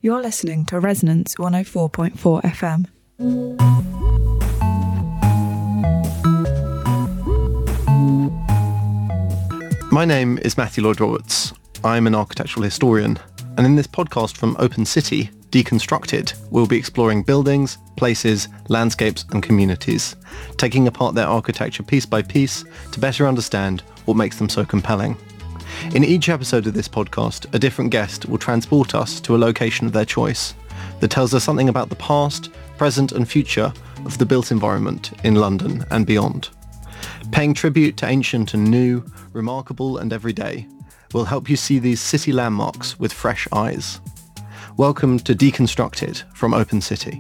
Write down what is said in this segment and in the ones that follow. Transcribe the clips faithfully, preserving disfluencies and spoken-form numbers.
You're listening to Resonance one oh four point four F M. My name is Matthew Lloyd-Roberts. I'm an architectural historian, and in this podcast from Open City, Deconstructed, we'll be exploring buildings, places, landscapes and communities, taking apart their architecture piece by piece to better understand what makes them so compelling. In each episode of this podcast, a different guest will transport us to a location of their choice that tells us something about the past, present and future of the built environment in London and beyond. Paying tribute to ancient and new, remarkable and everyday will help you see these city landmarks with fresh eyes. Welcome to Deconstructed from Open City.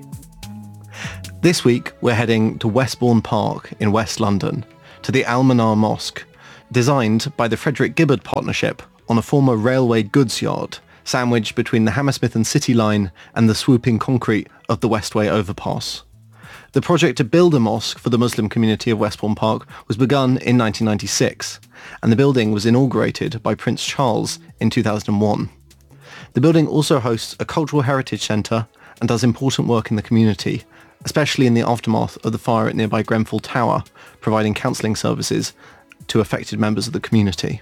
This week, we're heading to Westbourne Park in West London, to the Almanar Mosque, designed by the Frederick Gibbard Partnership on a former railway goods yard, sandwiched between the Hammersmith and City line and the swooping concrete of the Westway overpass. The project to build a mosque for the Muslim community of Westbourne Park was begun in nineteen ninety-six, and the building was inaugurated by Prince Charles in two thousand one. The building also hosts a cultural heritage centre and does important work in the community, especially in the aftermath of the fire at nearby Grenfell Tower, providing counselling services to affected members of the community.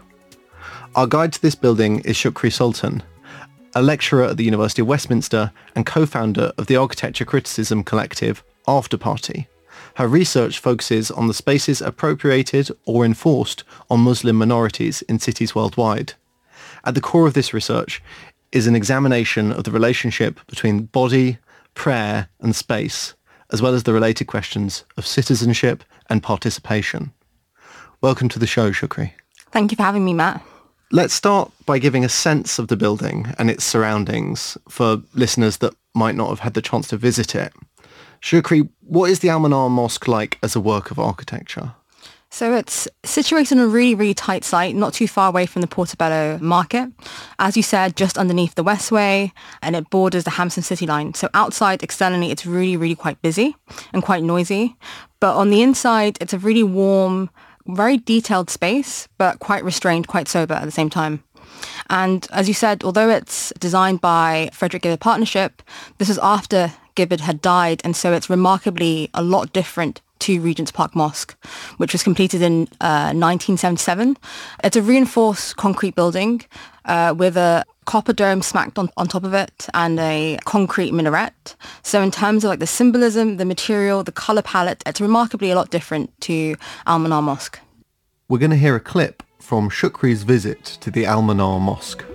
Our guide to this building is Shukri Sultan, a lecturer at the University of Westminster and co-founder of the architecture criticism collective After Party. Her research focuses on the spaces appropriated or enforced on Muslim minorities in cities worldwide. At the core of this research is an examination of the relationship between body, prayer and space, as well as the related questions of citizenship and participation. Welcome to the show, Shukri. Thank you for having me, Matt. Let's start by giving a sense of the building and its surroundings for listeners that might not have had the chance to visit it. Shukri, what is the Almanar Mosque like as a work of architecture? So it's situated on a really, really tight site, not too far away from the Portobello Market. As you said, just underneath the Westway, and it borders the Hammersmith City line. So outside, externally, it's really, really quite busy and quite noisy. But on the inside, it's a really warm, very detailed space, but quite restrained, quite sober at the same time. And as you said, although it's designed by Frederick Gibbard Partnership, this was after Gibbard had died, and so it's remarkably a lot different to Regent's Park Mosque, which was completed in uh, nineteen seventy-seven. It's a reinforced concrete building uh, with a copper dome smacked on, on top of it and a concrete minaret. So in terms of like the symbolism, the material, the colour palette, it's remarkably a lot different to Almanar Mosque. We're going to hear a clip from Shukri's visit to the Almanar Mosque.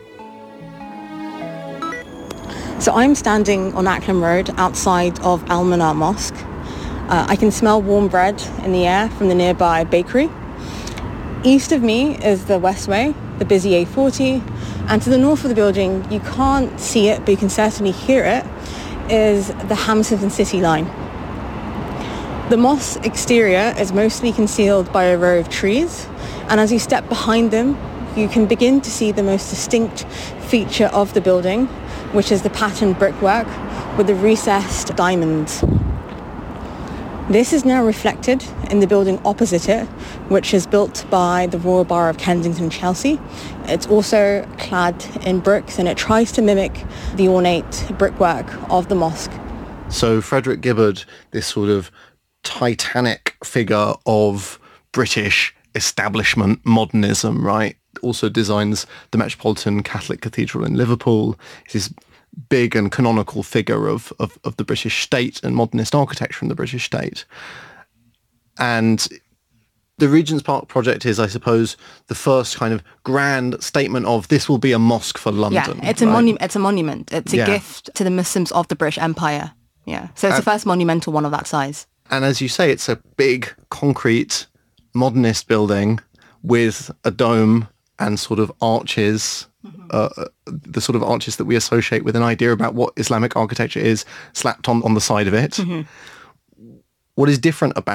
So I'm standing on Acklam Road outside of Almanar Mosque. Uh, I can smell warm bread in the air from the nearby bakery. East of me is the Westway, the busy A forty, and to the north of the building, you can't see it, but you can certainly hear it, is the Hammersmith and City line. The mosque exterior is mostly concealed by a row of trees, and as you step behind them, you can begin to see the most distinct feature of the building, which is the patterned brickwork with the recessed diamonds. This is now reflected in the building opposite it, which is built by the Royal Borough of Kensington and Chelsea. It's also clad in bricks, and it tries to mimic the ornate brickwork of the mosque. So Frederick Gibbard, this sort of titanic figure of British establishment modernism, right? Also designs the Metropolitan Catholic Cathedral in Liverpool. He's this big and canonical figure of, of, of the British state and modernist architecture in the British state. And the Regent's Park project is, I suppose, the first kind of grand statement of this will be a mosque for London. Yeah, it's a, right? monu- it's a monument. It's a yeah. gift to the Muslims of the British Empire. Yeah, so it's and, the first monumental one of that size. And as you say, it's a big concrete modernist building with a dome and sort of arches, mm-hmm. uh, the sort of arches that we associate with an idea about what Islamic architecture is slapped on, on the side of it. Mm-hmm. What is different about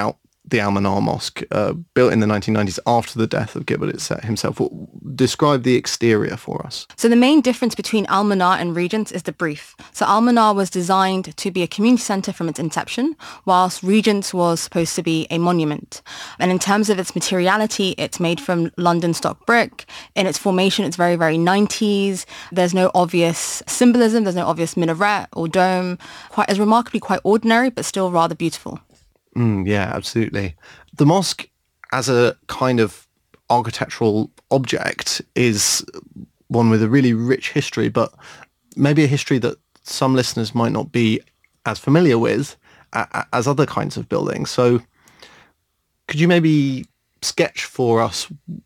the Al-Manar Mosque, uh, built in the nineteen nineties after the death of Gilbert himself. Describe the exterior for us. So the main difference between Al-Manar and Regents is the brief. So Al-Manar was designed to be a community centre from its inception, whilst Regents was supposed to be a monument. And in terms of its materiality, it's made from London stock brick. In its formation, it's very, very nineties. There's no obvious symbolism. There's no obvious minaret or dome. Quite, it's remarkably quite ordinary, but still rather beautiful. Mm, yeah, absolutely. The mosque as a kind of architectural object is one with a really rich history, but maybe a history that some listeners might not be as familiar with uh, as other kinds of buildings. So could you maybe sketch for us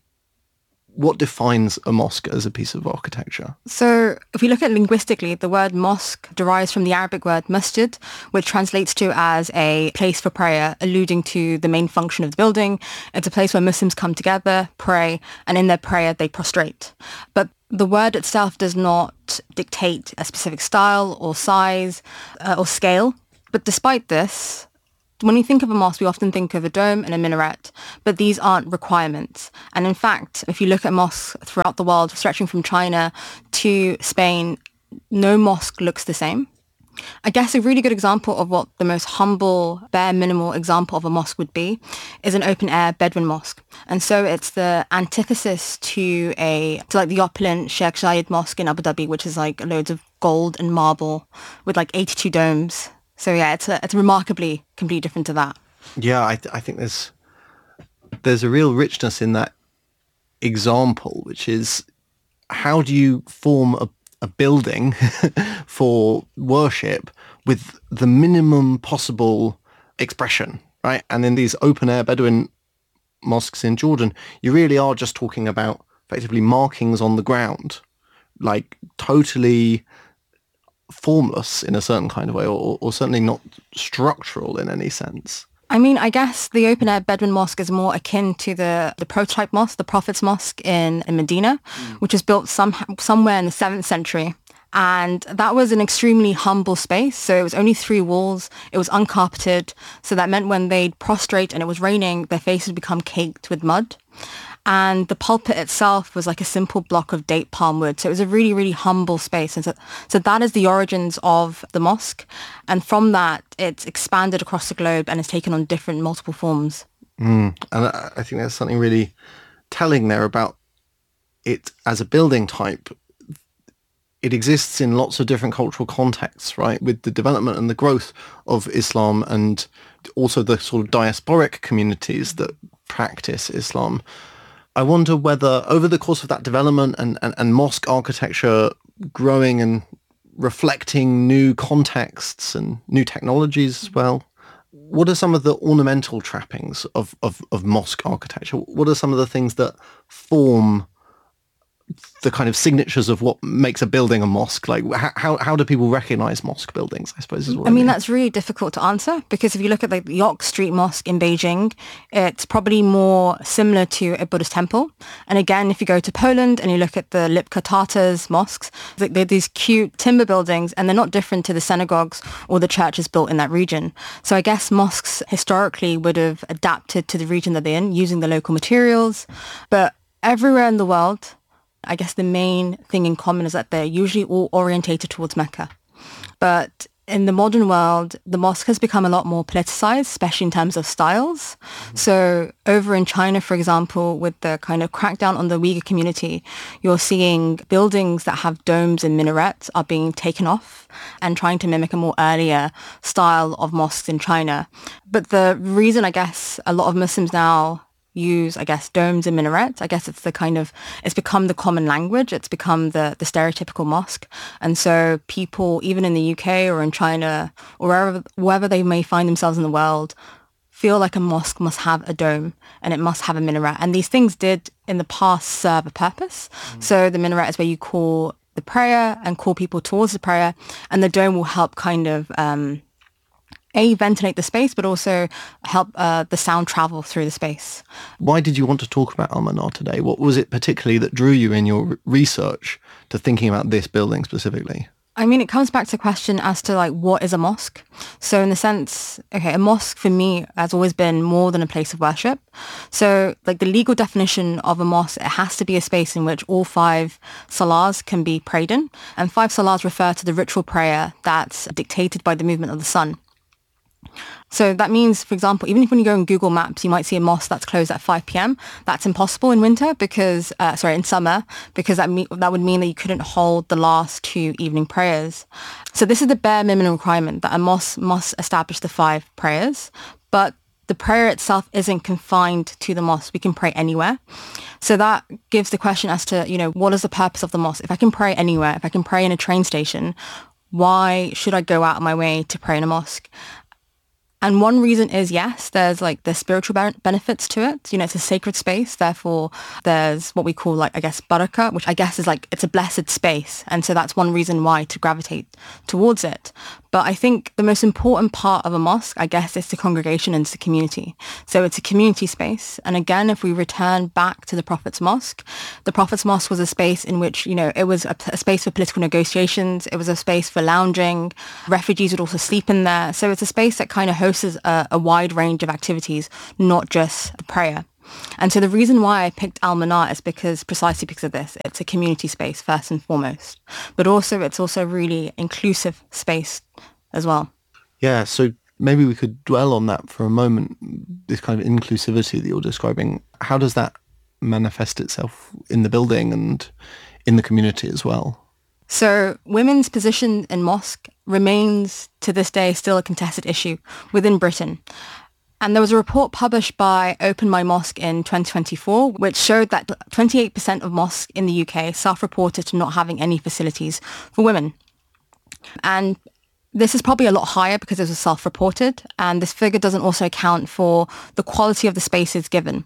what defines a mosque as a piece of architecture? So if we look at it linguistically, the word mosque derives from the Arabic word masjid, which translates to as a place for prayer, alluding to the main function of the building. It's a place where Muslims come together, pray, and in their prayer they prostrate. But the word itself does not dictate a specific style or size uh, or scale. But despite this, when we think of a mosque, we often think of a dome and a minaret, but these aren't requirements. And in fact, if you look at mosques throughout the world, stretching from China to Spain, no mosque looks the same. I guess a really good example of what the most humble, bare minimal example of a mosque would be is an open-air Bedouin mosque. And so it's the antithesis to a to like the opulent Sheikh Zayed Mosque in Abu Dhabi, which is like loads of gold and marble with like eighty-two domes. So yeah, it's a, it's remarkably completely different to that. Yeah, I, th- I think there's there's a real richness in that example, which is how do you form a, a building for worship with the minimum possible expression, right? And in these open-air Bedouin mosques in Jordan, you really are just talking about effectively markings on the ground, like totally formless in a certain kind of way, or, or certainly not structural in any sense. I mean, I guess the open-air Bedouin mosque is more akin to the, the prototype mosque, the Prophet's Mosque in, in Medina, mm. which was built some, somewhere in the seventh century. And that was an extremely humble space. So it was only three walls. It was uncarpeted. So that meant when they'd prostrate and it was raining, their faces would become caked with mud. And the pulpit itself was like a simple block of date palm wood. So it was a really, really humble space. And so, so that is the origins of the mosque. And from that, it's expanded across the globe and has taken on different multiple forms. Mm. And I think there's something really telling there about it as a building type. It exists in lots of different cultural contexts, right? With the development and the growth of Islam and also the sort of diasporic communities that practice Islam. I wonder whether over the course of that development and, and, and mosque architecture growing and reflecting new contexts and new technologies as well, what are some of the ornamental trappings of, of, of mosque architecture? What are some of the things that form the kind of signatures of what makes a building a mosque? Like how how do people recognize mosque buildings, I suppose is what I, I mean, mean. That's really difficult to answer, because if you look at like the York Street Mosque in Beijing, it's probably more similar to a Buddhist temple. And again, if you go to Poland and you look at the Lipka Tatars mosques, they're these cute timber buildings and they're not different to the synagogues or the churches built in that region. So I guess mosques historically would have adapted to the region that they're in using the local materials. But everywhere in the world, I guess the main thing in common is that they're usually all orientated towards Mecca. But in the modern world, the mosque has become a lot more politicized, especially in terms of styles. Mm-hmm. So over in China, for example, with the kind of crackdown on the Uyghur community, you're seeing buildings that have domes and minarets are being taken off and trying to mimic a more earlier style of mosques in China. But the reason, I guess, a lot of Muslims now use, I guess, domes and minarets. I guess it's the kind of, it's become the common language. It's become the, the stereotypical mosque. And so people, even in the U K or in China or wherever, wherever they may find themselves in the world, feel like a mosque must have a dome and it must have a minaret. And these things did in the past serve a purpose. Mm. So the minaret is where you call the prayer and call people towards the prayer, and the dome will help kind of um, A, ventilate the space, but also help uh, the sound travel through the space. Why did you want to talk about Al-Manar today? What was it particularly that drew you in your research to thinking about this building specifically? I mean, it comes back to the question as to like, what is a mosque? So in the sense, okay, a mosque for me has always been more than a place of worship. So like the legal definition of a mosque, it has to be a space in which all five salahs can be prayed in. And five salahs refer to the ritual prayer that's dictated by the movement of the sun. So that means, for example, even if when you go on Google Maps, you might see a mosque that's closed at five p.m. That's impossible in winter because, uh, sorry, in summer, because that me- that would mean that you couldn't hold the last two evening prayers. So this is the bare minimum requirement, that a mosque must establish the five prayers. But the prayer itself isn't confined to the mosque. We can pray anywhere. So that gives the question as to, you know, what is the purpose of the mosque? If I can pray anywhere, if I can pray in a train station, why should I go out of my way to pray in a mosque? And one reason is, yes, there's like the spiritual benefits to it. You know, it's a sacred space. Therefore, there's what we call like, I guess, barakah, which I guess is like, it's a blessed space. And so that's one reason why to gravitate towards it. But I think the most important part of a mosque, I guess, is the congregation and it's the community. So it's a community space. And again, if we return back to the Prophet's mosque, the Prophet's mosque was a space in which, you know, it was a, a space for political negotiations. It was a space for lounging. Refugees would also sleep in there. So it's a space that kind of hosts A, a wide range of activities, not just the prayer. And so the reason why I picked Al-Manar is because precisely because of this. It's a community space first and foremost, but also it's also a really inclusive space as well. Yeah, so maybe we could dwell on that for a moment, this kind of inclusivity that you're describing. How does that manifest itself in the building and in the community as well? So women's position in mosque remains to this day still a contested issue within Britain. And there was a report published by Open My Mosque in twenty twenty-four, which showed that twenty-eight percent of mosques in the U K self-reported to not having any facilities for women. And this is probably a lot higher because it was self-reported. And this figure doesn't also account for the quality of the spaces given.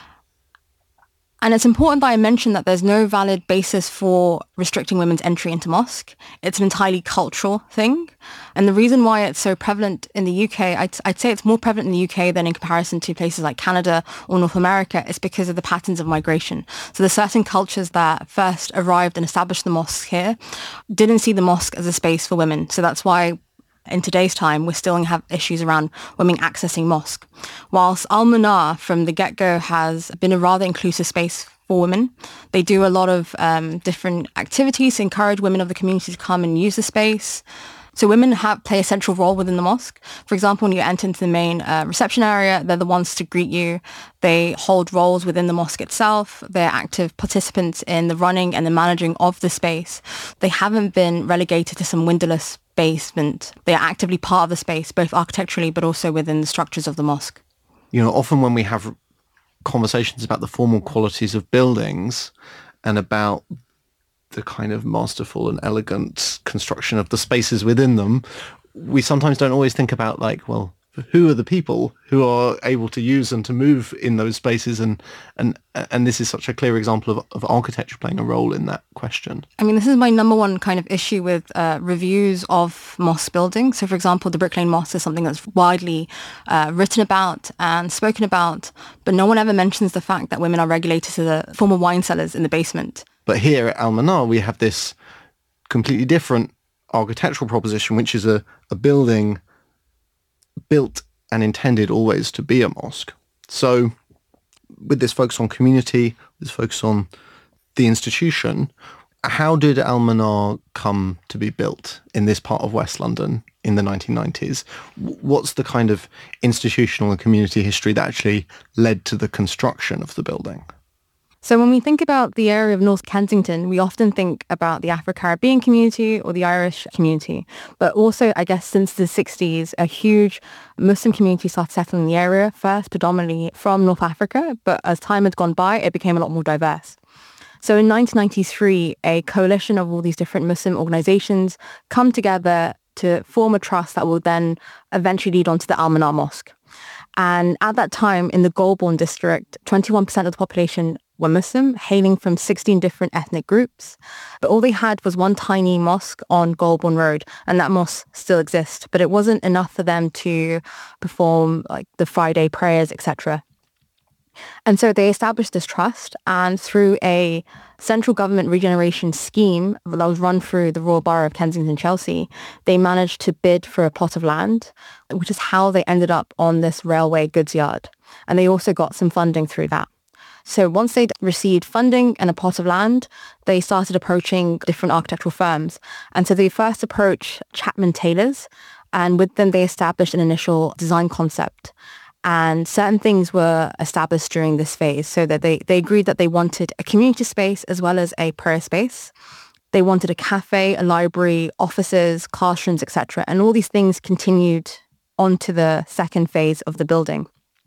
And it's important that I mention that there's no valid basis for restricting women's entry into mosque. It's an entirely cultural thing. And the reason why it's so prevalent in the U K, I'd, I'd say it's more prevalent in the U K than in comparison to places like Canada or North America, is because of the patterns of migration. So there's certain cultures that first arrived and established the mosque here, didn't see the mosque as a space for women. So that's why in today's time, we still have issues around women accessing mosque. Whilst Al-Manar from the get-go has been a rather inclusive space for women. They do a lot of um, different activities to encourage women of the community to come and use the space. So women have play a central role within the mosque. For example, when you enter into the main uh, reception area, they're the ones to greet you. They hold roles within the mosque itself. They're active participants in the running and the managing of the space. They haven't been relegated to some windowless basement. They are actively part of the space, both architecturally but also within the structures of the mosque. You know, often when we have conversations about the formal qualities of buildings and about the kind of masterful and elegant construction of the spaces within them, we sometimes don't always think about, like, well, who are the people who are able to use and to move in those spaces, and and and this is such a clear example of, of architecture playing a role in that question. I mean, this is my number one kind of issue with uh, reviews of mosque buildings. So, for example, the Brick Lane Mosque is something that's widely uh, written about and spoken about, but no one ever mentions the fact that women are regulated to the former wine cellars in the basement. But here at Al-Manar, we have this completely different architectural proposition, which is a, a building built and intended always to be a mosque. So with this focus on community, this focus on the institution, how did Al-Manar come to be built in this part of West London in the nineteen nineties? What's the kind of institutional and community history that actually led to the construction of the building? So when we think about the area of North Kensington, we often think about the Afro-Caribbean community or the Irish community. But also, I guess, since the sixties, a huge Muslim community started settling in the area, first predominantly from North Africa. But as time had gone by, it became a lot more diverse. So in nineteen ninety-three, a coalition of all these different Muslim organizations come together to form a trust that will then eventually lead on to the Al-Manar Mosque. And at that time, in the Golborne district, twenty-one percent of the population were Muslim, hailing from sixteen different ethnic groups. But all they had was one tiny mosque on Golborne Road, and that mosque still exists. But it wasn't enough for them to perform like the Friday prayers, et cetera. And so they established this trust, and through a central government regeneration scheme that was run through the Royal Borough of Kensington, Chelsea, they managed to bid for a plot of land, which is how they ended up on this railway goods yard. And they also got some funding through that. So once they'd received funding and a plot of land, they started approaching different architectural firms. And so they first approached Chapman Taylors, and with them they established an initial design concept. And certain things were established during this phase, so that they, they agreed that they wanted a community space as well as a prayer space. They wanted a cafe, a library, offices, classrooms, et cetera. And all these things continued onto the second phase of the building.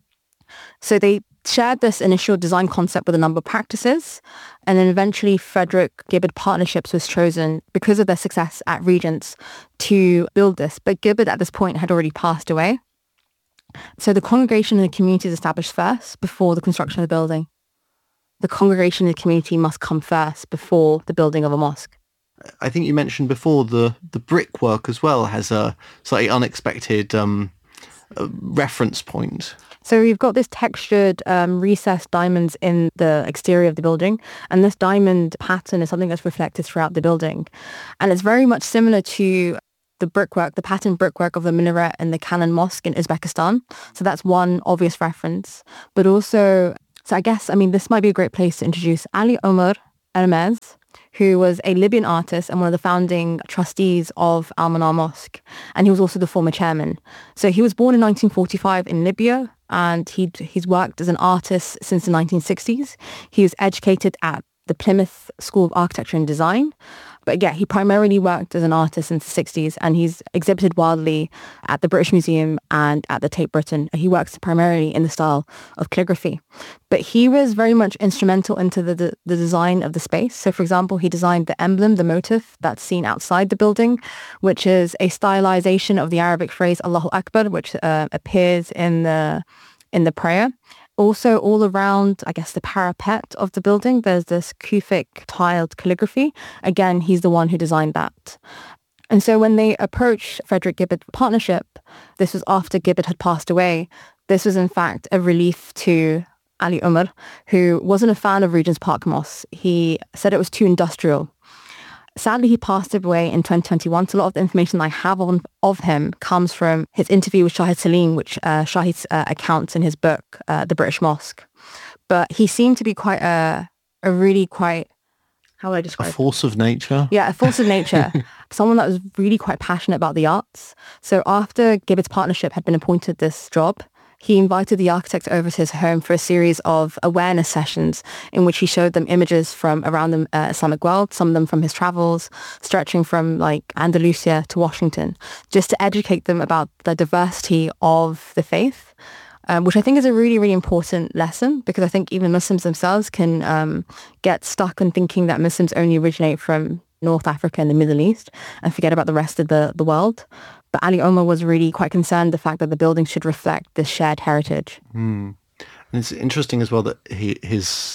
So they shared this initial design concept with a number of practices, and then eventually Frederick Gibbard Partnerships was chosen because of their success at Regents to build this. But Gibbard at this point had already passed away. So the congregation and the community is established first before the construction of the building. The congregation and the community must come first before the building of a mosque. I think you mentioned before the, the brickwork as well has a slightly unexpected um, uh, reference point. So we've got this textured um, recessed diamonds in the exterior of the building, and this diamond pattern is something that's reflected throughout the building. And it's very much similar to the brickwork, the patterned brickwork of the minaret in the Canon Mosque in Uzbekistan. So that's one obvious reference. But also, so I guess, I mean, this might be a great place to introduce Ali Omar Hermez, who was a Libyan artist and one of the founding trustees of Al-Manar Mosque. And he was also the former chairman. So he was born in nineteen forty-five in Libya, and he'd, he's worked as an artist since the nineteen sixties. He was educated at the Plymouth School of Architecture and Design. But yeah, he primarily worked as an artist since the sixties, and he's exhibited widely at the British Museum and at the Tate Britain. He works primarily in the style of calligraphy. But he was very much instrumental into the, the, the design of the space. So for example, he designed the emblem, the motif that's seen outside the building, which is a stylization of the Arabic phrase Allahu Akbar, which uh, appears in the in the prayer. Also, all around, I guess, the parapet of the building, there's this Kufic tiled calligraphy. Again, he's the one who designed that. And so when they approached Frederick Gibbard Partnership, this was after Gibbard had passed away. This was, in fact, a relief to Ali Omar, who wasn't a fan of Regent's Park Mosque. He said it was too industrial. Sadly, he passed away in twenty twenty-one, so a lot of the information I have on, of him comes from his interview with Shahid Salim, which uh, Shahid uh, accounts in his book, uh, The British Mosque. But he seemed to be quite a, a really quite, how would I describe A force of nature? Yeah, a force of nature. Someone that was really quite passionate about the arts. So after Gibbard's Partnership had been appointed this job, he invited the architects over to his home for a series of awareness sessions in which he showed them images from around the uh, Islamic world, some of them from his travels, stretching from like Andalusia to Washington, just to educate them about the diversity of the faith, um, which I think is a really, really important lesson, because I think even Muslims themselves can um, get stuck in thinking that Muslims only originate from North Africa and the Middle East and forget about the rest of the, the world. But Ali Omar was really quite concerned the fact that the building should reflect this shared heritage. Mm. And it's interesting as well that he, his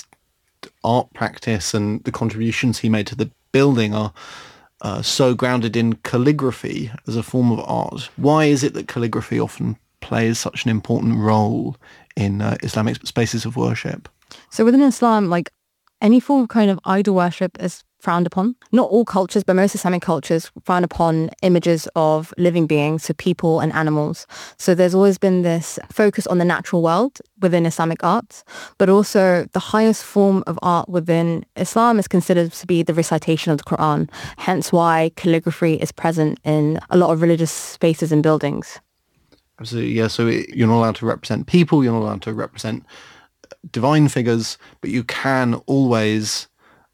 art practice and the contributions he made to the building are uh, so grounded in calligraphy as a form of art. Why is it that calligraphy often plays such an important role in uh, Islamic spaces of worship? So within Islam, like any form of kind of idol worship is frowned upon. Not all cultures, but most Islamic cultures frown upon images of living beings, so people and animals. So there's always been this focus on the natural world within Islamic arts, but also the highest form of art within Islam is considered to be the recitation of the Quran, hence why calligraphy is present in a lot of religious spaces and buildings. Absolutely, yeah. So it, you're not allowed to represent people, you're not allowed to represent divine figures, but you can always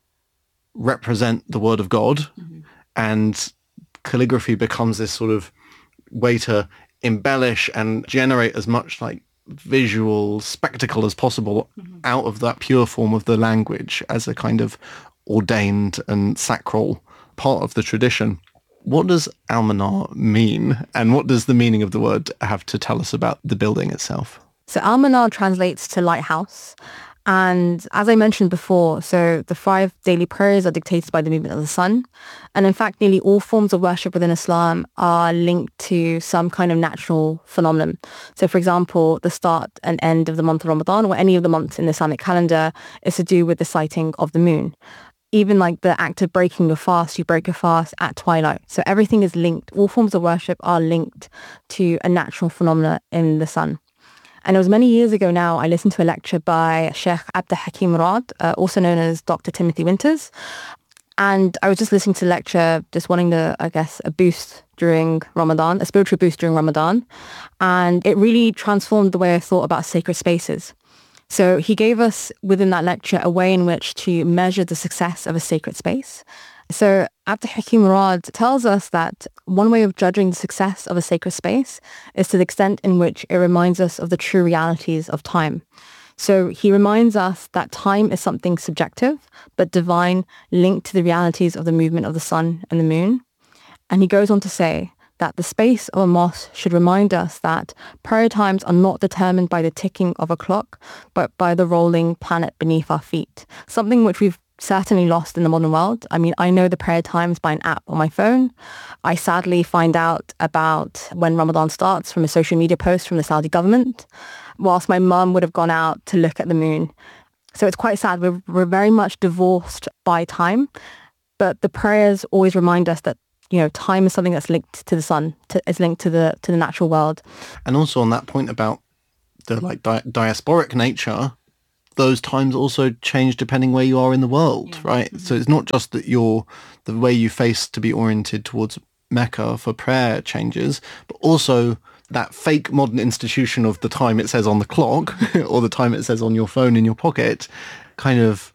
represent the word of God. Mm-hmm. And calligraphy becomes this sort of way to embellish and generate as much like visual spectacle as possible mm-hmm. out of that pure form of the language as a kind of ordained and sacral part of the tradition. What does Al-Manar mean, and what does the meaning of the word have to tell us about the building itself? So Al-Manar translates to lighthouse, And as I mentioned before, so the five daily prayers are dictated by the movement of the sun. And in fact, nearly all forms of worship within Islam are linked to some kind of natural phenomenon. So for example, the start and end of the month of Ramadan, or any of the months in the Islamic calendar, is to do with the sighting of the moon. Even like the act of breaking your fast, you break your fast at twilight. So everything is linked. All forms of worship are linked to a natural phenomena in the sun. And it was many years ago now, I listened to a lecture by Sheikh Abd Hakim Murad, uh, also known as Doctor Timothy Winters. And I was just listening to the lecture, just wanting to, I guess, a boost during Ramadan, a spiritual boost during Ramadan. And it really transformed the way I thought about sacred spaces. So he gave us, within that lecture, a way in which to measure the success of a sacred space. So Abd Hakim Murad tells us that one way of judging the success of a sacred space is to the extent in which it reminds us of the true realities of time. So he reminds us that time is something subjective, but divine, linked to the realities of the movement of the sun and the moon. And he goes on to say that the space of a mosque should remind us that prayer times are not determined by the ticking of a clock, but by the rolling planet beneath our feet, something which we've certainly lost in the modern world. I mean, I know the prayer times by an app on my phone. I sadly find out about when Ramadan starts from a social media post from the Saudi government, whilst my mum would have gone out to look at the moon. So it's quite sad. We're, we're very much divorced by time, but the prayers always remind us that, you know, time is something that's linked to the sun, to, is linked to the to the natural world. And also on that point about the like di- diasporic nature, those times also change depending where you are in the world, yeah. right? Mm-hmm. So it's not just that you're, the way you face to be oriented towards Mecca for prayer changes, but also that fake modern institution of the time it says on the clock or the time it says on your phone in your pocket kind of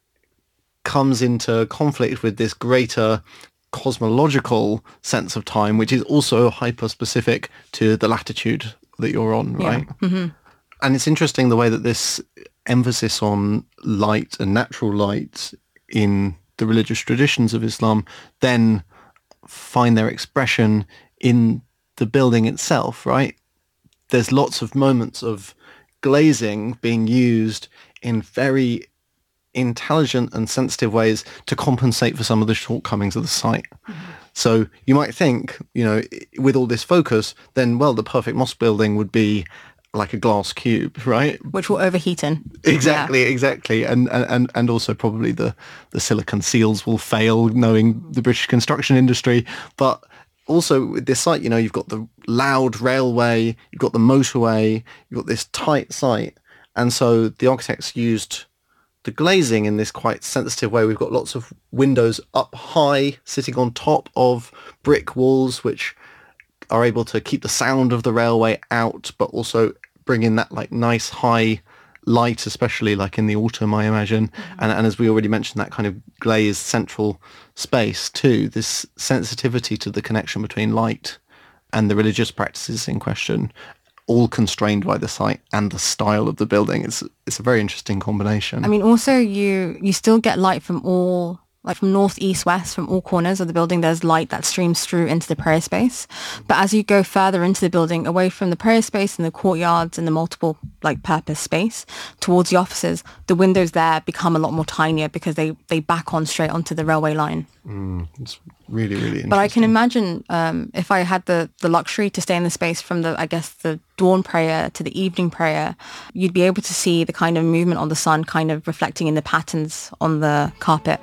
comes into conflict with this greater cosmological sense of time, which is also hyper-specific to the latitude that you're on, right? Yeah. Mm-hmm. And it's interesting the way that this emphasis on light and natural light in the religious traditions of Islam then find their expression in the building itself, right? There's lots of moments of glazing being used in very intelligent and sensitive ways to compensate for some of the shortcomings of the site. Mm-hmm. So you might think, you know, with all this focus, then, well, the perfect mosque building would be like a glass cube, right? Which will overheat in. Exactly, yeah. exactly. And, and and also probably the, the silicon seals will fail, knowing the British construction industry. But also with this site, you know, you've got the loud railway, you've got the motorway, you've got this tight site. And so the architects used the glazing in this quite sensitive way. We've got lots of windows up high, sitting on top of brick walls, which are able to keep the sound of the railway out, but also bring in that like nice high light, especially like in the autumn, I imagine. Mm-hmm. And, and as we already mentioned, that kind of glazed central space too, this sensitivity to the connection between light and the religious practices in question, all constrained by the site and the style of the building. It's it's a very interesting combination. I mean, also you you still get light from all, like from north, east, west, from all corners of the building. There's light that streams through into the prayer space. But as you go further into the building, away from the prayer space and the courtyards and the multiple like purpose space towards the offices, the windows there become a lot more tinier because they, they back on straight onto the railway line. Mm, it's really, really interesting. But I can imagine um, if I had the, the luxury to stay in the space from the, I guess, the dawn prayer to the evening prayer, you'd be able to see the kind of movement on the sun kind of reflecting in the patterns on the carpet.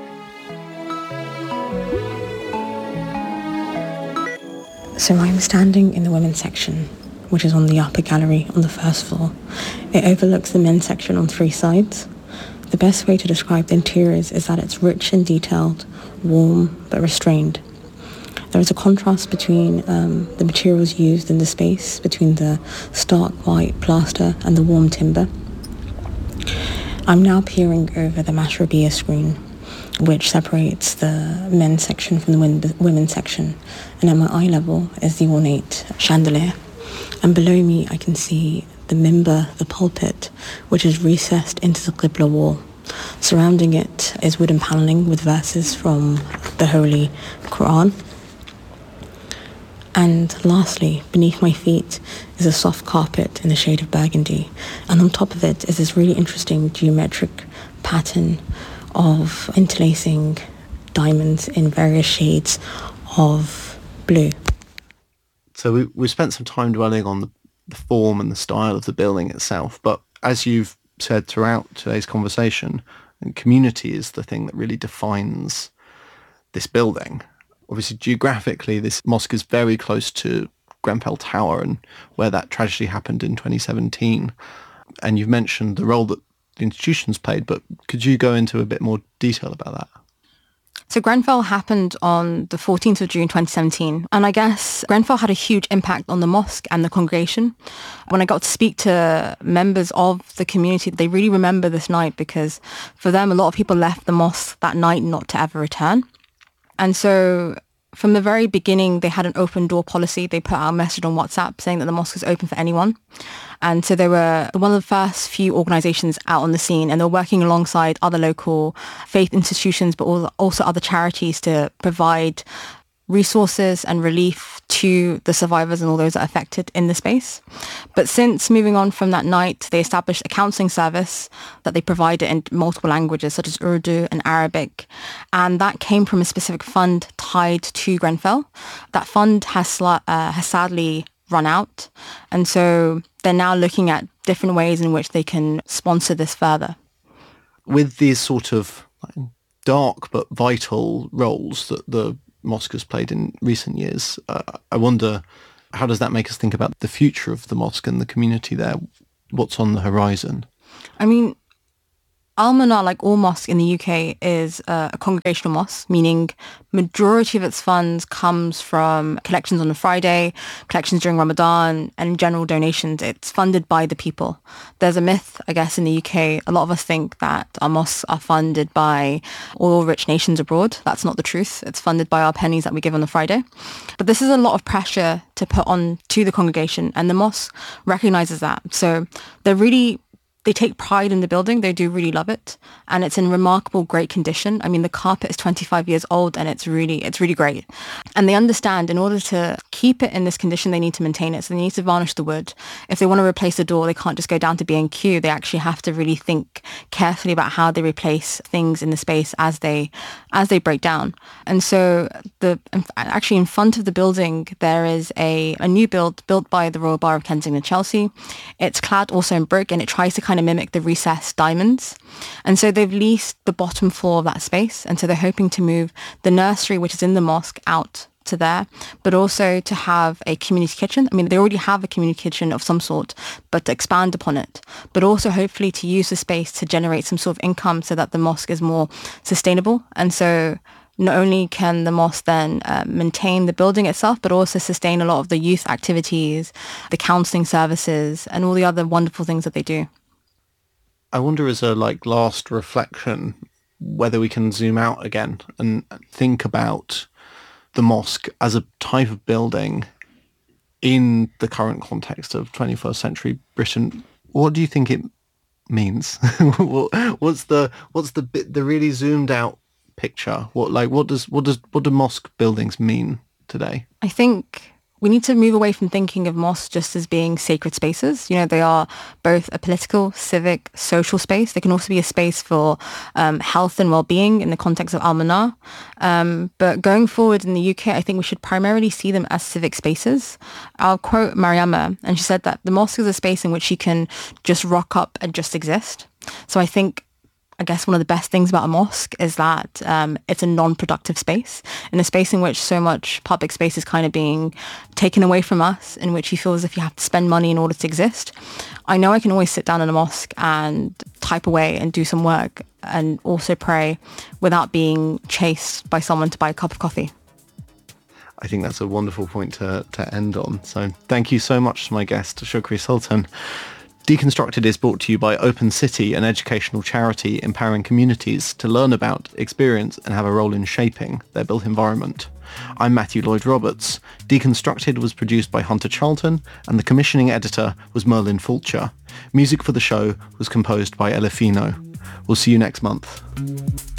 So I'm standing in the women's section, which is on the upper gallery on the first floor. It overlooks the men's section on three sides. The best way to describe the interiors is that it's rich and detailed, warm but restrained. There is a contrast between um, the materials used in the space, between the stark white plaster and the warm timber. I'm now peering over the Mashrabiyah screen, which separates the men's section from the women's section. And at my eye level is the ornate chandelier. And below me I can see the mimbar, the pulpit, which is recessed into the Qibla wall. Surrounding it is wooden paneling with verses from the Holy Quran. And lastly, beneath my feet is a soft carpet in the shade of burgundy. And on top of it is this really interesting geometric pattern of interlacing diamonds in various shades of blue. So we, we spent some time dwelling on the, the form and the style of the building itself, but as you've said throughout today's conversation, community is the thing that really defines this building. Obviously, geographically, this mosque is very close to Grenfell Tower and where that tragedy happened in twenty seventeen. And you've mentioned the role that the institutions played, but could you go into a bit more detail about that? So Grenfell happened on the fourteenth of June twenty seventeen. And I guess Grenfell had a huge impact on the mosque and the congregation. When I got to speak to members of the community, they really remember this night because for them, a lot of people left the mosque that night not to ever return. And so from the very beginning, they had an open door policy. They put out a message on WhatsApp saying that the mosque is open for anyone. And so they were one of the first few organizations out on the scene, and they were working alongside other local faith institutions, but also other charities to provide resources and relief to the survivors and all those that are affected in the space. But since moving on from that night, they established a counselling service that they provided in multiple languages, such as Urdu and Arabic. And that came from a specific fund tied to Grenfell. That fund has, sl- uh, has sadly run out. And so they're now looking at different ways in which they can sponsor this further. With these sort of dark but vital roles that the mosque has played in recent years, uh, I wonder, how does that make us think about the future of the mosque and the community there? What's on the horizon? I mean, Al-Manar, like all mosques in the U K, is uh, a congregational mosque, meaning majority of its funds comes from collections on a Friday, collections during Ramadan, and general donations. It's funded by the people. There's a myth, I guess, in the U K. A lot of us think that our mosques are funded by oil-rich nations abroad. That's not the truth. It's funded by our pennies that we give on the Friday. But this is a lot of pressure to put on to the congregation, and the mosque recognises that. So they're really... They take pride in the building. They do really love it. And it's in remarkable, great condition. I mean, the carpet is twenty-five years old and it's really, it's really great. And they understand in order to keep it in this condition, they need to maintain it. So they need to varnish the wood. If they want to replace the door, they can't just go down to B and Q. They actually have to really think carefully about how they replace things in the space as they, as they break down. And so the, actually in front of the building, there is a, a new build built by the Royal Borough of Kensington and Chelsea. It's clad also in brick and it tries to kind of mimic the recessed diamonds. And so they've leased the bottom floor of that space. And so they're hoping to move the nursery, which is in the mosque, out to there, but also to have a community kitchen. I mean, they already have a community kitchen of some sort, but to expand upon it, but also hopefully to use the space to generate some sort of income so that the mosque is more sustainable. And so not only can the mosque then uh, maintain the building itself, but also sustain a lot of the youth activities, the counselling services, and all the other wonderful things that they do. I wonder, as a like last reflection, whether we can zoom out again and think about the mosque as a type of building in the current context of twenty-first century Britain. What do you think it means? what's the what's the bit, the really zoomed out picture? What like what does what does what do mosque buildings mean today? I think we need to move away from thinking of mosques just as being sacred spaces. You know, they are both a political, civic, social space. They can also be a space for um, health and well-being in the context of Al-Manar. Um, but going forward in the U K, I think we should primarily see them as civic spaces. I'll quote Mariama, and she said that the mosque is a space in which you can just rock up and just exist. So I think I guess one of the best things about a mosque is that um, it's a non-productive space, in a space in which so much public space is kind of being taken away from us, in which you feel as if you have to spend money in order to exist. I know I can always sit down in a mosque and type away and do some work and also pray without being chased by someone to buy a cup of coffee. I think that's a wonderful point to, to end on. So thank you so much to my guest, Shukri Sultan. Deconstructed is brought to you by Open City, an educational charity empowering communities to learn about, experience and have a role in shaping their built environment. I'm Matthew Lloyd-Roberts. Deconstructed was produced by Hunter Charlton and the commissioning editor was Merlin Fulcher. Music for the show was composed by Elefino. We'll see you next month.